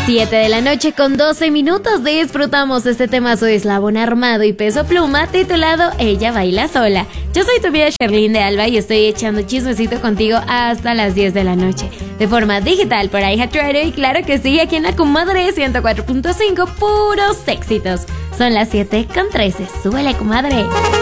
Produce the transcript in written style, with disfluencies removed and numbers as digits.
7 de la noche con 12 minutos disfrutamos este temazo de Eslabón Armado y Peso Pluma titulado Ella Baila Sola. Yo soy tu amiga Sherlyn de Alba y estoy echando chismecito contigo hasta las 10 de la noche de forma digital por iHeartRadio y claro que sí, aquí en la comadre 104.5 puros éxitos. Son las 7 con 13. Súbele, comadre.